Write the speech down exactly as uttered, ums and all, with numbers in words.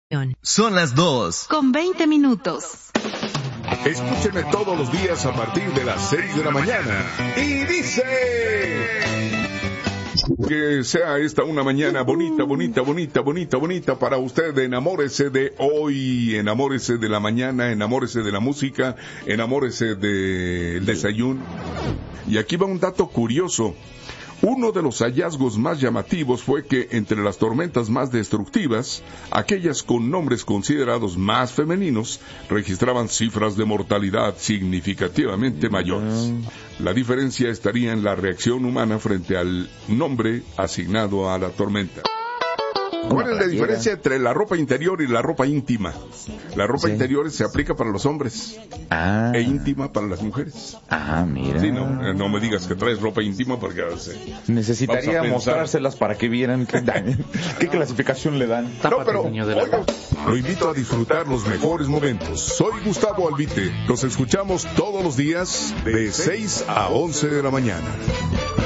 Son las dos. Con veinte minutos. Escúcheme todos los días a partir de las seis de la mañana. Y dice... Que sea esta una mañana bonita, bonita, bonita, bonita, bonita para usted. Enamórese de hoy, enamórese de la mañana, enamórese de la música, enamórese del desayuno. Y aquí va un dato curioso. Uno de los hallazgos más llamativos fue que entre las tormentas más destructivas, aquellas con nombres considerados más femeninos registraban cifras de mortalidad significativamente mayores. La diferencia estaría en la reacción humana frente al nombre asignado a la tormenta. ¿Cuál es la diferencia entre la ropa interior y la ropa íntima? La ropa sí. interior se aplica para los hombres ah. e íntima para las mujeres. Ah, mira. Sí, no, no me digas que traes ropa íntima porque... Sí, necesitaría mostrárselas para que vieran qué, qué clasificación le dan. No, pero oiga, lo invito a disfrutar los mejores momentos. Soy Gustavo Albite. Nos escuchamos todos los días de seis a once de la mañana.